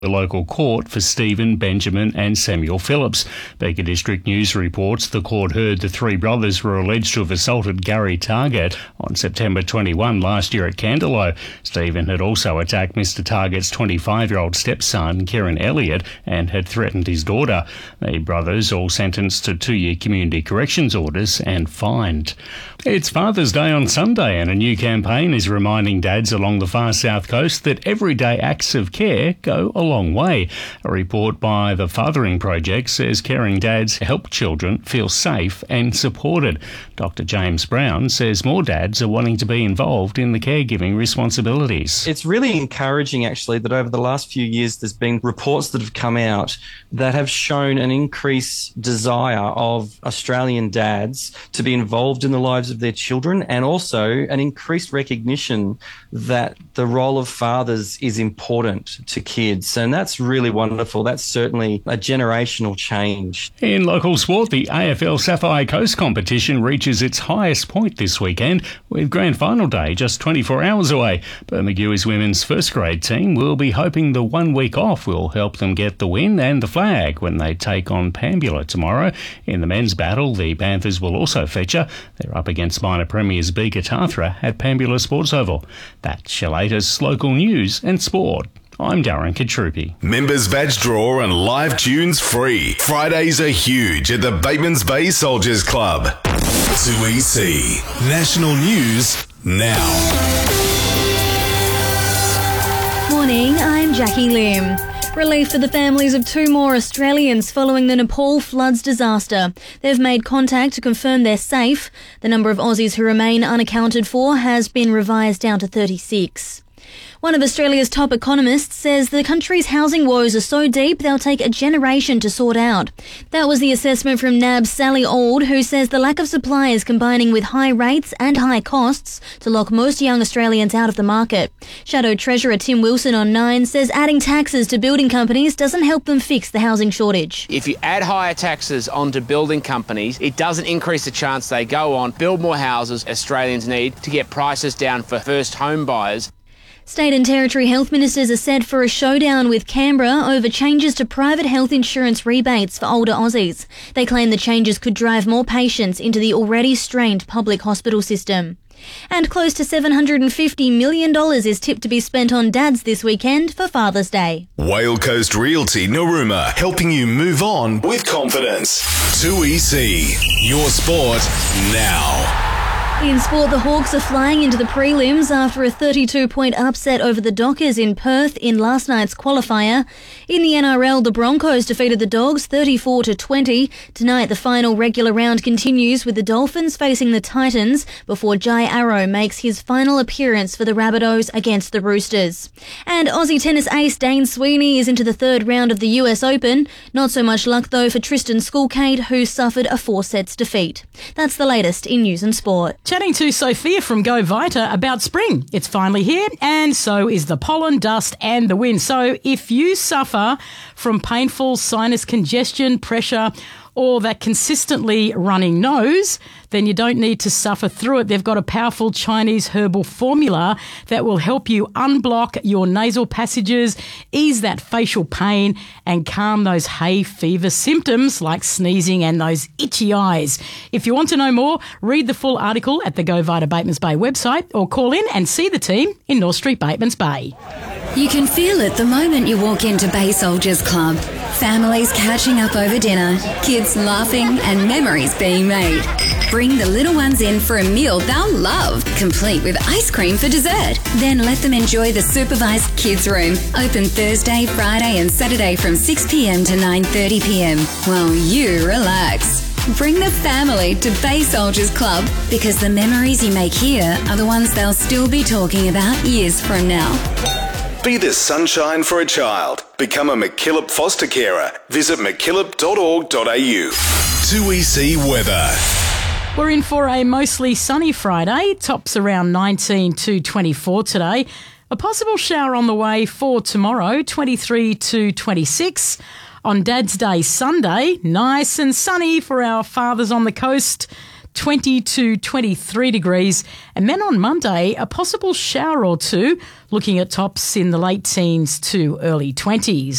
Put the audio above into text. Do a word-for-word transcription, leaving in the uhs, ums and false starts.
the local court for Stephen, Benjamin and Samuel Phillips. Bega District News reports the court heard the three brothers were alleged to have assaulted Gary Targett on September twenty-first last year at Candelo. Stephen had also attacked Mister Targett's twenty-five-year-old stepson, Kieran Elliott, and had threatened his daughter. The brothers all sentenced to two-year community corrections orders and fined. It's Father's Day on Sunday, and a new campaign is reminding dads along the far south coast that everyday acts of care go a long way. A report by the Fathering Project says caring dads help children feel safe and supported. Doctor James Brown says more dads are wanting to be involved in the caregiving responsibilities. It's really encouraging, actually, that over the last few years there's been reports that have come out that have shown an increased desire of Australian dads to be involved in the lives of their children, and also an increased recognition that the role of fathers is important to kids. And that's really wonderful. That's certainly a generational change. In local sport, the A F L Sapphire Coast competition reaches its highest point this weekend, with grand final day just twenty-four hours away. Bermaguy's women's first grade team will be hoping the one week off will help them get the win and the flag when they take on Pambula tomorrow. In the men's battle, the Panthers will also feature. They're up against minor premiers Bega Tathra at Pambula Sports Oval. That's your latest local news and sport. I'm Darren Katrupi. Members badge draw and live tunes free. Fridays are huge at the Batemans Bay Soldiers Club. two E C National News now. Morning, I'm Jackie Lim. Relief for the families of two more Australians following the Nepal floods disaster. They've made contact to confirm they're safe. The number of Aussies who remain unaccounted for has been revised down to thirty-six. One of Australia's top economists says the country's housing woes are so deep they'll take a generation to sort out. That was the assessment from N A B's Sally Auld, who says the lack of supply is combining with high rates and high costs to lock most young Australians out of the market. Shadow Treasurer Tim Wilson on Nine says adding taxes to building companies doesn't help them fix the housing shortage. If you add higher taxes onto building companies, it doesn't increase the chance they go on, build more houses Australians need to get prices down for first home buyers. State and Territory health ministers are set for a showdown with Canberra over changes to private health insurance rebates for older Aussies. They claim the changes could drive more patients into the already strained public hospital system. And close to seven hundred fifty million dollars is tipped to be spent on dads this weekend for Father's Day. Whale Coast Realty Narooma, helping you move on with confidence. two E C, your sport now. In sport, the Hawks are flying into the prelims after a thirty-two point upset over the Dockers in Perth in last night's qualifier. In the N R L, the Broncos defeated the Dogs thirty-four to twenty. Tonight, the final regular round continues with the Dolphins facing the Titans before Jai Arrow makes his final appearance for the Rabbitohs against the Roosters. And Aussie tennis ace Dane Sweeney is into the third round of the U S Open. Not so much luck, though, for Tristan Skulkade, who suffered a four-sets defeat. That's the latest in news and sport. Chatting to Sophia from Go Vita about spring. It's finally here, and so is the pollen, dust and the wind. So if you suffer from painful sinus congestion, pressure, or that consistently running nose, then you don't need to suffer through it. They've got a powerful Chinese herbal formula that will help you unblock your nasal passages, ease that facial pain, and calm those hay fever symptoms like sneezing and those itchy eyes. If you want to know more, read the full article at the Go Vita Batemans Bay website or call in and see the team in North Street, Batemans Bay. You can feel it the moment you walk into Bay Soldiers Club. Families catching up over dinner, kids laughing and memories being made. Bring the little ones in for a meal they'll love, complete with ice cream for dessert. Then let them enjoy the supervised kids room, open Thursday, Friday and Saturday from six p.m. to nine thirty p.m. while you relax. Bring the family to Bay Soldiers Club because the memories you make here are the ones they'll still be talking about years from now. Be the sunshine for a child. Become a McKillop foster carer. Visit mckillop dot org dot a u. two E C weather. We're in for a mostly sunny Friday. Tops around nineteen to twenty-four today. A possible shower on the way for tomorrow, twenty-three to twenty-six. On Dad's Day Sunday, nice and sunny for our fathers on the coast. twenty to twenty-three degrees. And then on Monday, a possible shower or two, looking at tops in the late teens to early twenties.